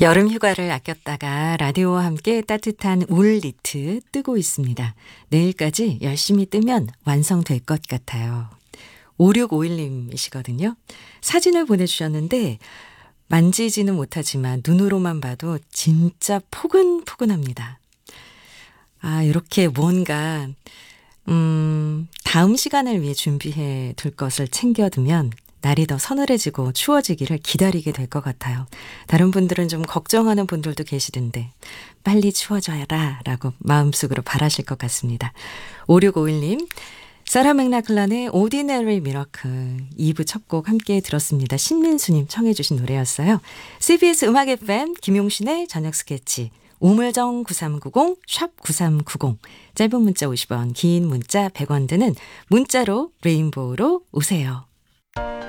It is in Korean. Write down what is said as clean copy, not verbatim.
여름 휴가를 아꼈다가 라디오와 함께 따뜻한 울 니트 뜨고 있습니다. 내일까지 열심히 뜨면 완성될 것 같아요. 5651님이시거든요. 사진을 보내주셨는데 만지지는 못하지만 눈으로만 봐도 진짜 포근포근합니다. 아, 이렇게 뭔가 다음 시간을 위해 준비해 둘 것을 챙겨두면 날이 더 서늘해지고 추워지기를 기다리게 될 것 같아요. 다른 분들은 좀 걱정하는 분들도 계시던데 빨리 추워져라 라고 마음속으로 바라실 것 같습니다. 5651님, 사라 맥락클란의 Ordinary Miracle 2부 첫 곡 함께 들었습니다. 신민수님 청해 주신 노래였어요. CBS 음악 FM 김용신의 저녁 스케치 우물정 9390 샵 9390 짧은 문자 50원 긴 문자 100원 드는 문자로 레인보우로 오세요.